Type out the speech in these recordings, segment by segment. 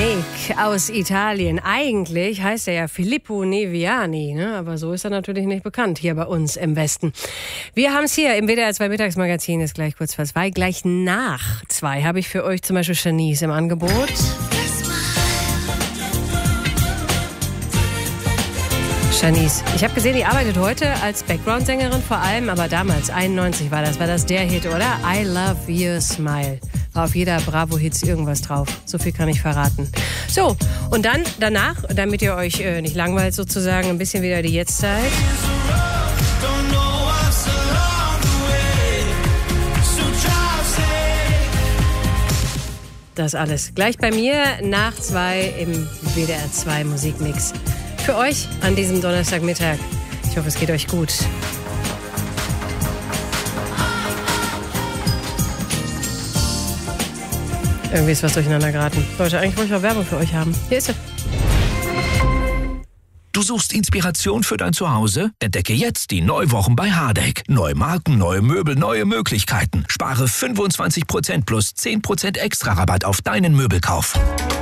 Nick aus Italien. Eigentlich heißt er ja Filippo Neviani, ne? Aber so ist er natürlich nicht bekannt hier bei uns im Westen. Wir haben es hier im WDR 2 Mittagsmagazin, ist gleich kurz vor 2. Gleich nach 2 habe ich für euch zum Beispiel Shanice im Angebot. Shanice, ich habe gesehen, die arbeitet heute als Background-Sängerin vor allem, aber damals, 91 war das der Hit, oder? I Love Your Smile. War auf jeder Bravo-Hits irgendwas drauf. So viel kann ich verraten. So, und dann danach, damit ihr euch nicht langweilt sozusagen, ein bisschen wieder die Jetztzeit. Das alles gleich bei mir nach 2 im WDR 2 Musikmix. Für euch an diesem Donnerstagmittag. Ich hoffe, es geht euch gut. Irgendwie ist was durcheinander geraten. Leute, eigentlich wollte ich auch Werbung für euch haben. Hier ist sie. Du suchst Inspiration für dein Zuhause? Entdecke jetzt die Neuwochen bei Hardegg. Neue Marken, neue Möbel, neue Möglichkeiten. Spare 25% plus 10% extra Rabatt auf deinen Möbelkauf.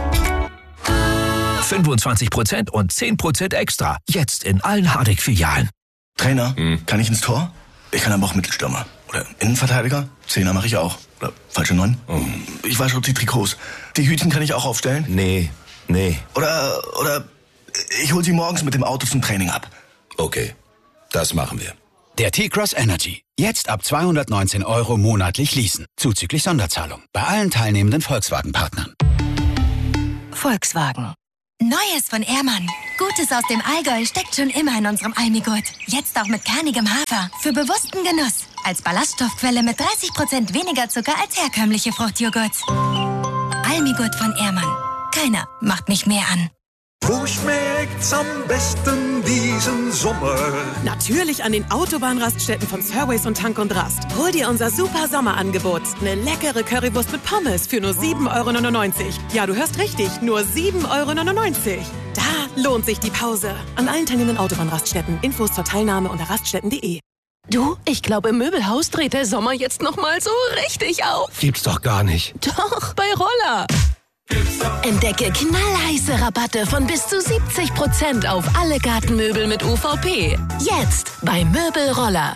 25% und 10% extra. Jetzt in allen Hardegg-Filialen. Trainer, kann ich ins Tor? Ich kann aber auch Mittelstürmer. Oder Innenverteidiger? Zehner mache ich auch. Oder falsche 9? Ich wasche auch die Trikots. Die Hütchen kann ich auch aufstellen? Nee. Oder ich hol sie morgens mit dem Auto zum Training ab. Okay, das machen wir. Der T-Cross Energy. Jetzt ab 219 € monatlich leasen. Zuzüglich Sonderzahlung. Bei allen teilnehmenden Volkswagen-Partnern. Volkswagen. Neues von Ehrmann. Gutes aus dem Allgäu steckt schon immer in unserem Almigurt. Jetzt auch mit kernigem Hafer. Für bewussten Genuss. Als Ballaststoffquelle mit 30% weniger Zucker als herkömmliche Fruchtjoghurts. Almigurt von Ehrmann. Keiner macht mich mehr an. Wo schmeckt's am besten diesen Sommer? Natürlich an den Autobahnraststätten von Surways und Tank und Rast. Hol dir unser super Sommerangebot. Eine leckere Currywurst mit Pommes für nur 7,99 €. Ja, du hörst richtig, nur 7,99 €. Da lohnt sich die Pause. An allen teilnehmenden Autobahnraststätten. Infos zur Teilnahme unter raststätten.de. Du, ich glaube, im Möbelhaus dreht der Sommer jetzt noch mal so richtig auf. Gibt's doch gar nicht. Doch, bei Roller. Entdecke knallheiße Rabatte von bis zu 70% auf alle Gartenmöbel mit UVP. Jetzt bei Möbelroller.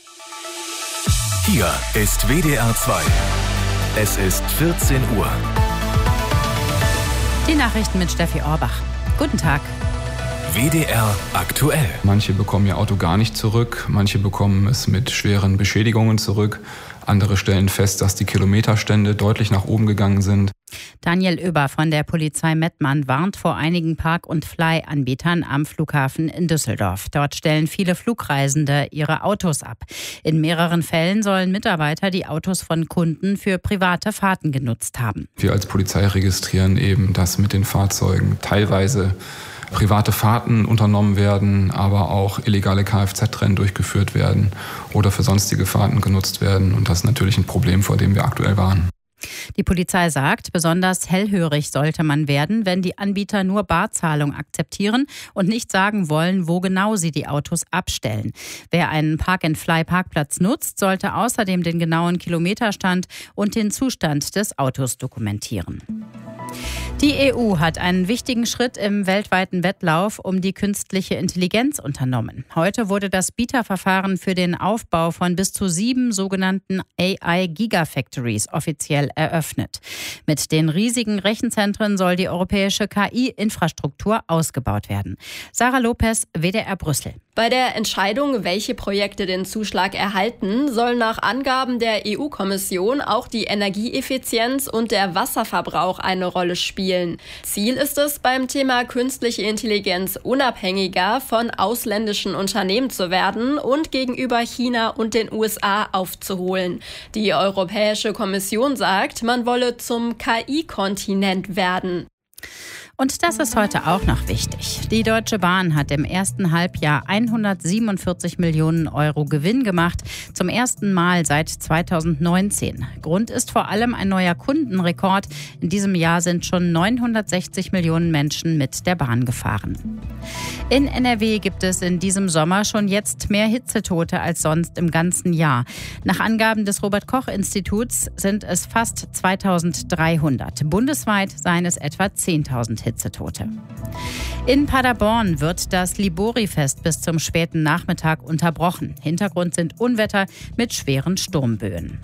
Hier ist WDR 2. Es ist 14 Uhr. Die Nachrichten mit Steffi Orbach. Guten Tag. WDR aktuell. Manche bekommen ihr Auto gar nicht zurück, manche bekommen es mit schweren Beschädigungen zurück. Andere stellen fest, dass die Kilometerstände deutlich nach oben gegangen sind. Daniel Oeber von der Polizei Mettmann warnt vor einigen Park- und Fly-Anbietern am Flughafen in Düsseldorf. Dort stellen viele Flugreisende ihre Autos ab. In mehreren Fällen sollen Mitarbeiter die Autos von Kunden für private Fahrten genutzt haben. Wir als Polizei registrieren eben, dass mit den Fahrzeugen teilweise private Fahrten unternommen werden, aber auch illegale Kfz-Rennen durchgeführt werden oder für sonstige Fahrten genutzt werden. Und das ist natürlich ein Problem, vor dem wir aktuell warnen. Die Polizei sagt, besonders hellhörig sollte man werden, wenn die Anbieter nur Barzahlung akzeptieren und nicht sagen wollen, wo genau sie die Autos abstellen. Wer einen Park-and-Fly-Parkplatz nutzt, sollte außerdem den genauen Kilometerstand und den Zustand des Autos dokumentieren. Die EU hat einen wichtigen Schritt im weltweiten Wettlauf um die künstliche Intelligenz unternommen. Heute wurde das Bieterverfahren für den Aufbau von bis zu 7 sogenannten AI-Gigafactories offiziell eröffnet. Mit den riesigen Rechenzentren soll die europäische KI-Infrastruktur ausgebaut werden. Sarah Lopez, WDR Brüssel. Bei der Entscheidung, welche Projekte den Zuschlag erhalten, soll nach Angaben der EU-Kommission auch die Energieeffizienz und der Wasserverbrauch eine Rolle spielen. Ziel ist es, beim Thema künstliche Intelligenz unabhängiger von ausländischen Unternehmen zu werden und gegenüber China und den USA aufzuholen. Die Europäische Kommission sagt, man wolle zum KI-Kontinent werden. Und das ist heute auch noch wichtig. Die Deutsche Bahn hat im ersten Halbjahr 147 Millionen Euro Gewinn gemacht. Zum ersten Mal seit 2019. Grund ist vor allem ein neuer Kundenrekord. In diesem Jahr sind schon 960 Millionen Menschen mit der Bahn gefahren. In NRW gibt es in diesem Sommer schon jetzt mehr Hitzetote als sonst im ganzen Jahr. Nach Angaben des Robert-Koch-Instituts sind es fast 2300. Bundesweit seien es etwa 10.000 Hitzetote. In Paderborn wird das Libori-Fest bis zum späten Nachmittag unterbrochen. Hintergrund sind Unwetter mit schweren Sturmböen.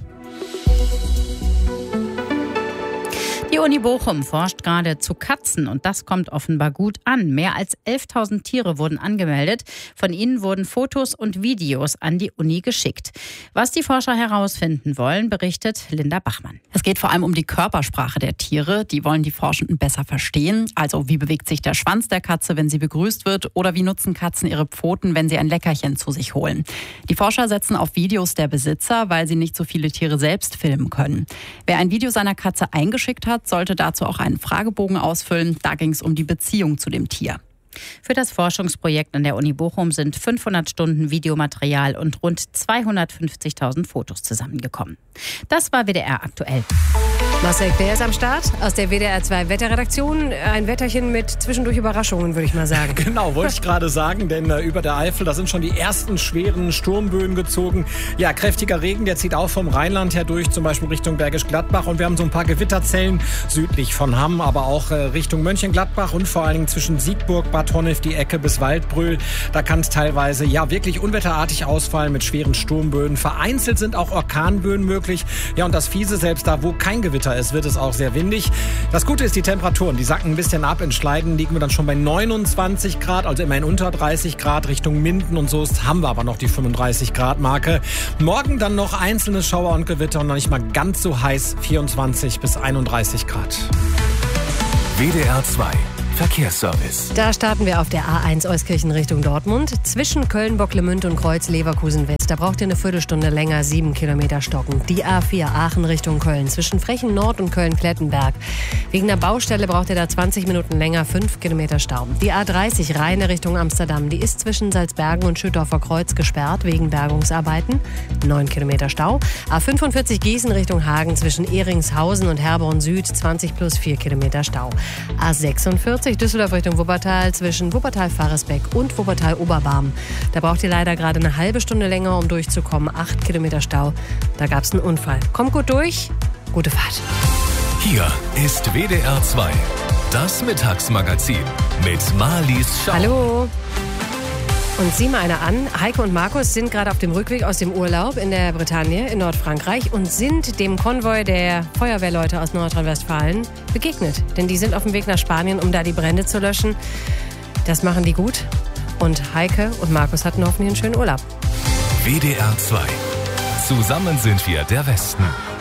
Die Uni Bochum forscht gerade zu Katzen und das kommt offenbar gut an. Mehr als 11.000 Tiere wurden angemeldet. Von ihnen wurden Fotos und Videos an die Uni geschickt. Was die Forscher herausfinden wollen, berichtet Linda Bachmann. Es geht vor allem um die Körpersprache der Tiere. Die wollen die Forschenden besser verstehen. Also wie bewegt sich der Schwanz der Katze, wenn sie begrüßt wird? Oder wie nutzen Katzen ihre Pfoten, wenn sie ein Leckerchen zu sich holen? Die Forscher setzen auf Videos der Besitzer, weil sie nicht so viele Tiere selbst filmen können. Wer ein Video seiner Katze eingeschickt hat, sollte dazu auch einen Fragebogen ausfüllen. Da ging es um die Beziehung zu dem Tier. Für das Forschungsprojekt an der Uni Bochum sind 500 Stunden Videomaterial und rund 250.000 Fotos zusammengekommen. Das war WDR aktuell. Marcel Claire ist am Start aus der WDR 2 Wetterredaktion. Ein Wetterchen mit zwischendurch Überraschungen, würde ich mal sagen. Genau, wollte ich gerade sagen, denn über der Eifel, da sind schon die ersten schweren Sturmböen gezogen. Ja, kräftiger Regen, der zieht auch vom Rheinland her durch, zum Beispiel Richtung Bergisch Gladbach. Und wir haben so ein paar Gewitterzellen südlich von Hamm, aber auch Richtung Mönchengladbach und vor allen Dingen zwischen Siegburg, Bad Honnef, die Ecke bis Waldbröl. Da kann es teilweise ja wirklich unwetterartig ausfallen mit schweren Sturmböen. Vereinzelt sind auch Orkanböen möglich. Ja, und das Fiese, selbst da, wo kein Gewitter ist, wird es auch sehr windig. Das Gute ist, die Temperaturen, die sacken ein bisschen ab. In Schleiden liegen wir dann schon bei 29 Grad, also immerhin unter 30 Grad. Richtung Minden und so haben wir aber noch die 35 Grad Marke. Morgen dann noch einzelne Schauer und Gewitter und noch nicht mal ganz so heiß, 24 bis 31 Grad. WDR 2 Verkehrsservice. Da starten wir auf der A1 Euskirchen Richtung Dortmund. Zwischen Köln-Bocklemünd und Kreuz-Leverkusen-West. Da braucht ihr eine Viertelstunde länger, 7 Kilometer Stocken. Die A4 Aachen Richtung Köln. Zwischen Frechen Nord und Köln-Plettenberg. Wegen der Baustelle braucht ihr da 20 Minuten länger, 5 Kilometer Stau. Die A30 Rheine Richtung Amsterdam. Die ist zwischen Salzbergen und Schüttorfer Kreuz gesperrt wegen Bergungsarbeiten. 9 Kilometer Stau. A45 Gießen Richtung Hagen. Zwischen Ehringshausen und Herborn Süd. 20 plus 4 Kilometer Stau. A46 Düsseldorf Richtung Wuppertal zwischen Wuppertal-Faresbeck und Wuppertal-Oberbarm. Da braucht ihr leider gerade eine halbe Stunde länger, um durchzukommen. 8 Kilometer Stau. Da gab es einen Unfall. Kommt gut durch. Gute Fahrt. Hier ist WDR 2, das Mittagsmagazin mit Marlies Schau. Hallo. Und sieh mal einer an, Heike und Markus sind gerade auf dem Rückweg aus dem Urlaub in der Bretagne in Nordfrankreich und sind dem Konvoi der Feuerwehrleute aus Nordrhein-Westfalen begegnet. Denn die sind auf dem Weg nach Spanien, um da die Brände zu löschen. Das machen die gut. Und Heike und Markus hatten hoffentlich einen schönen Urlaub. WDR 2. Zusammen sind wir der Westen.